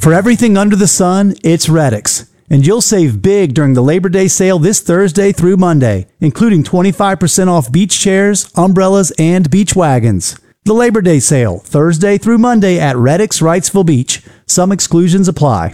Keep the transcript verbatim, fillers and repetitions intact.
For everything under the sun, it's Reddix. And you'll save big during the Labor Day sale this Thursday through Monday, including twenty-five percent off beach chairs, umbrellas, and beach wagons. The Labor Day sale, Thursday through Monday at Reddix Wrightsville Beach. Some exclusions apply.